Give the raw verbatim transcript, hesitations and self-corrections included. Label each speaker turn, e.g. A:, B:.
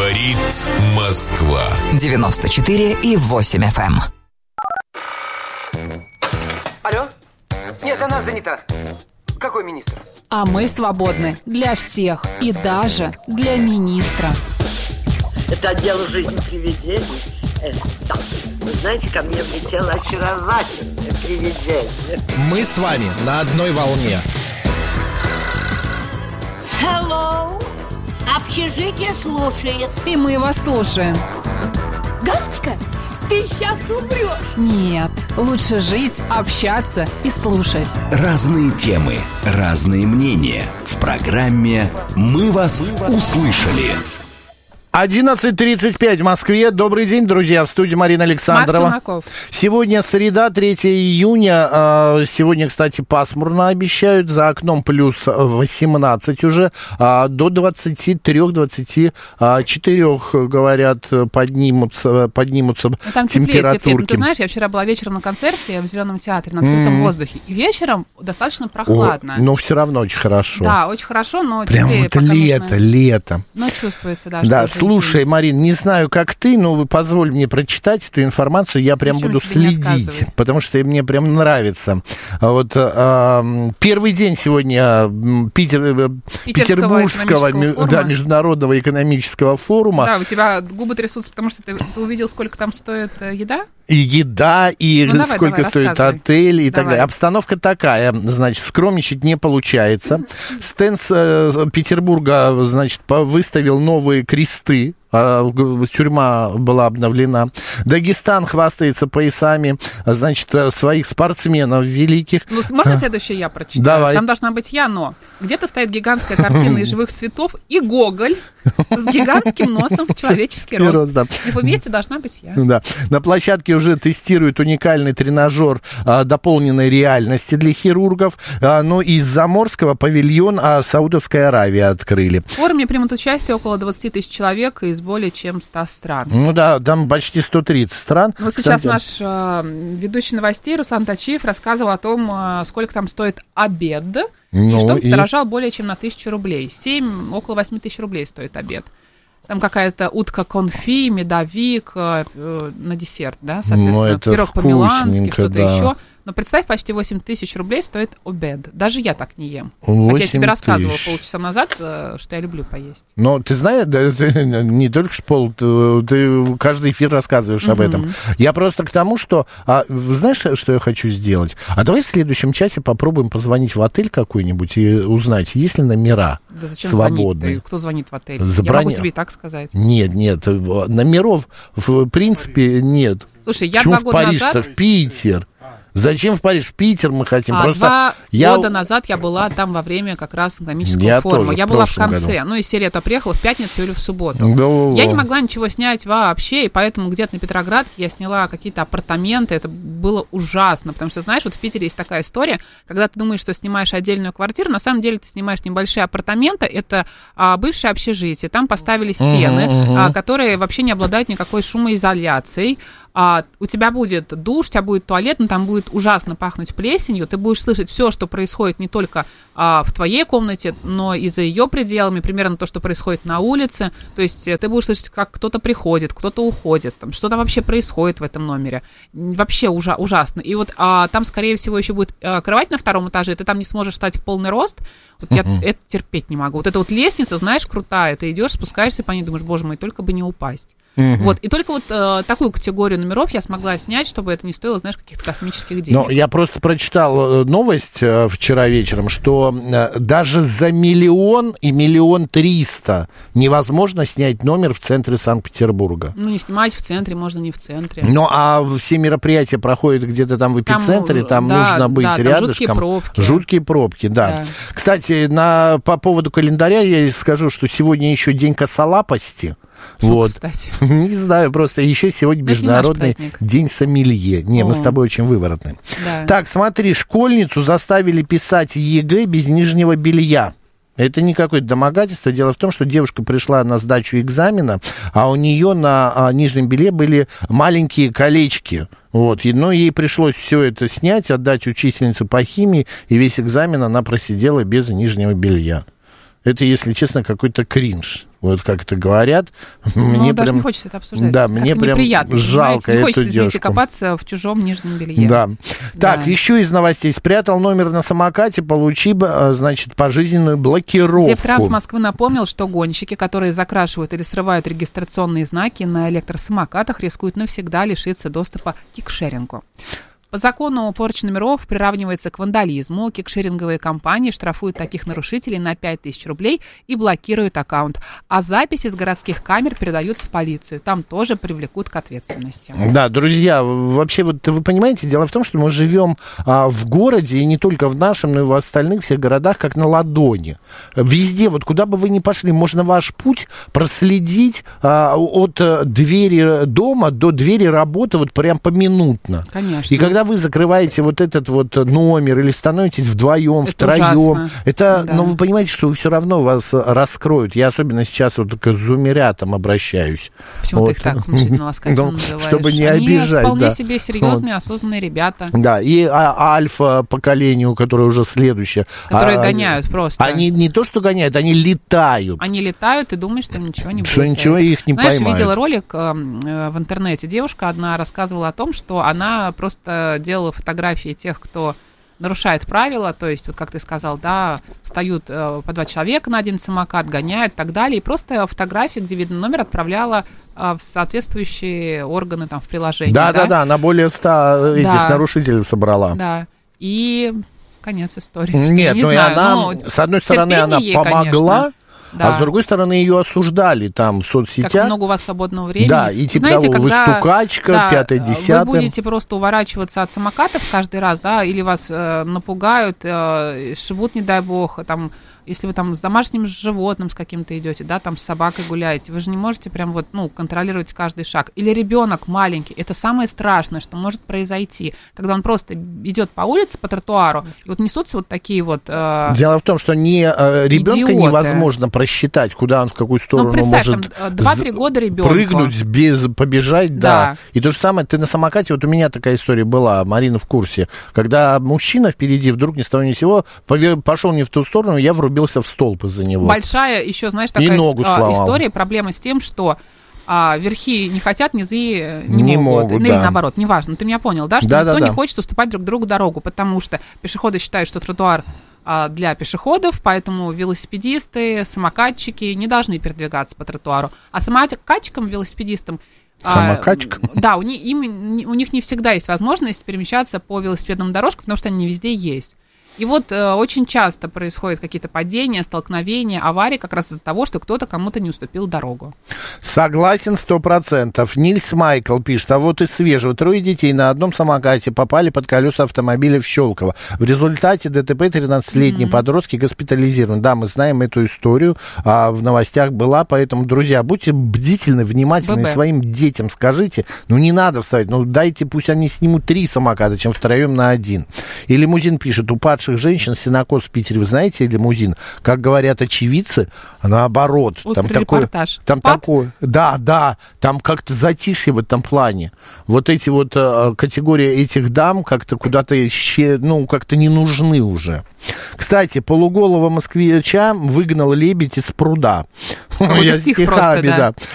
A: Говорит Москва.
B: девяносто четыре и восемь эф эм.
C: Алло? Нет, она занята. Какой министр?
D: А мы свободны для всех и даже для министра.
E: Это отдел «Жизнь привидений». Э, да. Вы знаете, ко мне влетело очаровательное привидение.
F: Мы с вами на одной волне.
G: Hello. Общежитие слушает.
D: И мы вас слушаем.
G: Галочка, ты сейчас умрешь.
D: Нет, лучше жить, общаться и слушать.
H: Разные темы, разные мнения. В программе «Мы вас услышали».
F: одиннадцать тридцать пять в Москве. Добрый день, друзья. В студии Марина Александрова.
D: Марк Челноков.
F: Сегодня среда, третьего июня. Сегодня, кстати, пасмурно обещают. За окном плюс восемнадцать уже. До двадцати трёх - двадцати четырёх, говорят, поднимутся, поднимутся
D: там
F: температурки.
D: Теплее, теплее. Ну, ты знаешь, я вчера была вечером на концерте в Зеленом театре на открытом mm. воздухе. И вечером достаточно прохладно.
F: О, но все равно очень хорошо.
D: Да, очень хорошо, но
F: прям
D: теплее.
F: вот лето,
D: нужно...
F: лето.
D: Но чувствуется, да.
F: Да, слушай, Марин, не знаю, как ты, но позволь мне прочитать эту информацию, я прям
D: Ничем
F: буду следить, потому что мне прям нравится. Вот а, первый день сегодня Питер, Петербургского да, международного экономического форума.
D: Да, у тебя губы трясутся, потому что ты, ты увидел, сколько там стоит еда?
F: И еда, и ну, давай, сколько давай, стоит отель, и давай. так далее. Обстановка такая, значит, скромничать не получается. Стенс э, Петербурга, значит, выставил новые кресты. Тюрьма была обновлена. Дагестан хвастается поясами, значит, своих спортсменов великих.
D: Ну, можно следующее я прочитаю?
F: Давай.
D: Там должна быть я, но где-то стоит гигантская картина из живых цветов и Гоголь с гигантским носом в человеческий рост. рост да. И вместе должна быть я.
F: Да. На площадке уже тестируют уникальный тренажер а, дополненной реальности для хирургов. А, ну, из Заморского павильон а, Саудовской Аравии открыли.
D: В форуме примут участие около двадцати тысяч человек из более чем ста стран.
F: Ну да, там почти сто тридцать стран.
D: Вот сейчас наш э, ведущий новостей Руслан Тачиев рассказывал о том, э, сколько там стоит обед. Ну, и что он и... подорожал более чем на тысячу рублей. семь, около восемь тысяч рублей стоит обед. Там какая-то утка конфи, медовик э, э, на десерт, да, соответственно, ну, пирог по-милански, что-то да. еще. Но представь, почти восемь тысяч рублей стоит обед. Даже я так не ем. Как я тебе рассказывала тысяч. полчаса назад, что я люблю поесть.
F: Но ты знаешь, да, ты не только ж пол, ты, ты каждый эфир рассказываешь mm-hmm. об этом. Я просто к тому, что... А, знаешь, что я хочу сделать? А давай в следующем часе попробуем позвонить в отель какой-нибудь и узнать, есть ли номера
D: да зачем
F: свободные.
D: Звонить? Кто звонит в отель?
F: Заброни...
D: Я могу тебе и так сказать.
F: Нет, нет, номеров в принципе нет.
D: Слушай, я
F: Почему
D: два
F: в
D: года
F: Париж-то,
D: назад...
F: в Питер? Зачем в Париж? В Питер мы хотим.
D: А
F: Просто
D: два
F: я...
D: года назад я была там во время как раз экономического
F: я
D: форума.
F: Тоже
D: я
F: в
D: была в конце.
F: году.
D: Ну, из серии я то приехала в пятницу или в субботу.
F: Да,
D: я не могла ничего снять вообще, и поэтому где-то на Петроградке я сняла какие-то апартаменты. Это было ужасно, потому что, знаешь, вот в Питере есть такая история, когда ты думаешь, что снимаешь отдельную квартиру, на самом деле ты снимаешь небольшие апартаменты. Это а, бывшее общежитие. Там поставили стены, uh-huh, uh-huh. А, которые вообще не обладают никакой шумоизоляцией. А, у тебя будет душ, у тебя будет туалет, но там будет ужасно пахнуть плесенью. Ты будешь слышать все, что происходит не только а, в твоей комнате, но и за ее пределами, примерно то, что происходит на улице. То есть ты будешь слышать, как кто-то приходит, кто-то уходит, там, что там вообще происходит в этом номере. Вообще ужа- ужасно. И вот а, там, скорее всего, еще будет а, кровать на втором этаже, ты там не сможешь встать в полный рост. Вот я uh-huh. это терпеть не могу. Вот эта вот лестница, знаешь, крутая. Ты идешь, спускаешься по ней, думаешь, боже мой, только бы не упасть. Uh-huh. Вот. И только вот э, такую категорию номеров я смогла снять, чтобы это не стоило, знаешь, каких-то космических денег.
F: Но я просто прочитал новость э, вчера вечером, что э, даже за миллион и миллион триста невозможно снять номер в центре Санкт-Петербурга.
D: Ну, не снимать в центре, можно не в центре.
F: Ну, а все мероприятия проходят где-то там в эпицентре, там, там да, нужно быть да, рядышком. Жуткие
D: пробки.
F: Жуткие пробки, да. да. Кстати, на, по поводу календаря я скажу, что сегодня еще день косолапости.
D: Что,
F: вот.
D: Кстати?
F: Не знаю, просто еще сегодня
D: это
F: международный день сомелье. Не, О. мы с тобой очень выворотны.
D: Да.
F: Так, смотри, школьницу заставили писать ЕГЭ без нижнего белья. Это не какое-то домогательство. Дело в том, что девушка пришла на сдачу экзамена, а у нее на а, нижнем белье были маленькие колечки. Вот, и, но ей пришлось все это снять, отдать учительнице по химии, и весь экзамен она просидела без нижнего белья. Это, если честно, какой-то кринж. вот как это говорят.
D: Ну,
F: мне
D: даже
F: прям,
D: не хочется это обсуждать.
F: Да, мне прям жалко
D: не
F: эту
D: хочется,
F: девушку.
D: извините, копаться в чужом нижнем белье.
F: Да.
D: Да.
F: Так, еще из новостей. Спрятал номер на самокате, получи, значит, пожизненную блокировку.
D: Дептранс Москвы напомнил, что гонщики, которые закрашивают или срывают регистрационные знаки на электросамокатах, рискуют навсегда лишиться доступа к кикшерингу. По закону порча номеров приравнивается к вандализму. Кикшеринговые компании штрафуют таких нарушителей на пять тысяч рублей и блокируют аккаунт. А записи с городских камер передаются в полицию. Там тоже привлекут к ответственности.
F: Да, друзья, вообще, вот вы понимаете, дело в том, что мы живем а, в городе, и не только в нашем, но и в остальных всех городах, как на ладони. Везде, вот куда бы вы ни пошли, можно ваш путь проследить а, от двери дома до двери работы вот прям поминутно.
D: Конечно.
F: И когда вы закрываете вот этот вот номер или становитесь вдвоем,
D: это
F: втроем,
D: ужасно.
F: это,
D: Да.
F: ну, вы понимаете, что все равно вас раскроют. Я особенно сейчас вот к зумерятам обращаюсь.
D: Почему
F: вот.
D: ты их так мучительно ласкательно
F: Ну,
D: называешь?
F: чтобы не
D: Они
F: обижать,
D: вполне
F: да.
D: себе серьезные, осознанные ребята.
F: Да, и а, альфа-поколению, которое уже следующее.
D: Которые
F: а,
D: гоняют просто.
F: Они не то, что гоняют, они летают.
D: Они летают и думают, что ничего не будет.
F: Что ничего их не
D: Знаешь,
F: поймают.
D: видела ролик э, в интернете. Девушка одна рассказывала о том, что она просто делала фотографии тех, кто нарушает правила, то есть, вот как ты сказал, да, встают э, по два человека на один самокат, гоняют и так далее, и просто фотографии, где видно номер, отправляла э, в соответствующие органы там в приложении.
F: Да, да,
D: да,
F: да, она более ста этих
D: Да.
F: нарушителей собрала.
D: Да, и конец истории.
F: Нет,
D: Не
F: ну и
D: знаю,
F: она,
D: ну,
F: с одной стороны,
D: терпение
F: она
D: ей,
F: помогла,
D: конечно. Да.
F: а с другой стороны, ее осуждали там в соцсетях.
D: Как много у вас свободного времени.
F: Да, и типа
D: Знаете,
F: того,
D: когда,
F: вы стукачка,
D: да,
F: пятое, десятое.
D: Вы будете просто уворачиваться от самокатов каждый раз, да, или вас э, напугают, э, шибут, не дай бог, там, если вы там с домашним животным с каким-то идете, да, там с собакой гуляете, вы же не можете прям вот, ну, контролировать каждый шаг. Или ребенок маленький, это самое страшное, что может произойти, когда он просто идет по улице, по тротуару, и вот несутся вот такие вот... Э,
F: Дело в том, что не, э, ребенка
D: идиоты.
F: невозможно просчитать, куда он, в какую сторону
D: ну, представь,
F: может
D: там, два-три года ребенку.
F: прыгнуть, без, побежать, да.
D: Да.
F: И то же самое, ты на самокате, вот у меня такая история была, Марина в курсе, когда мужчина впереди вдруг ни с того ни с сего повер... пошел не в ту сторону, я врубился в столб из-за него.
D: Большая еще, знаешь, такая
F: ногу
D: а,
F: сломал.
D: история, проблема с тем, что а, верхи не хотят, низы не,
F: Не
D: могут.
F: могут,
D: Или
F: да.
D: наоборот, неважно, ты меня понял, да? Что
F: Да,
D: никто
F: да,
D: не
F: да.
D: хочет уступать друг другу дорогу, потому что пешеходы считают, что тротуар а, для пешеходов, поэтому велосипедисты, самокатчики не должны передвигаться по тротуару. А самокатчикам, велосипедистам
F: Самокатчикам?
D: А, да, у них, им, у них не всегда есть возможность перемещаться по велосипедным дорожкам, потому что они не везде есть. И вот э, очень часто происходят какие-то падения, столкновения, аварии как раз из-за того, что кто-то кому-то не уступил дорогу.
F: Согласен сто процентов. Нильс Майкл пишет, а вот из свежего. Трое детей на одном самокате попали под колеса автомобиля в Щелково. В результате ДТП тринадцатилетние mm-hmm. подростки госпитализированы. Да, мы знаем эту историю, а в новостях была, поэтому, друзья, будьте бдительны, внимательны
D: ББ.
F: Своим детям. Скажите, ну не надо вставать, ну дайте, пусть они снимут три самоката, чем втроем на один. И лимузин пишет, упадших женщин, сенокос в Питере, вы знаете, лимузин, как говорят очевидцы, наоборот.
D: Острый
F: там такой,
D: репортаж.
F: там
D: Спад?
F: такое, да, да, там как-то затишье в этом плане. Вот эти вот э, категории этих дам как-то куда-то, еще, ну, как-то не нужны уже. Кстати, полуголого москвича выгнал лебедь из пруда.
D: Вот
F: Я
D: стих
F: стихами,
D: просто, да.
F: да.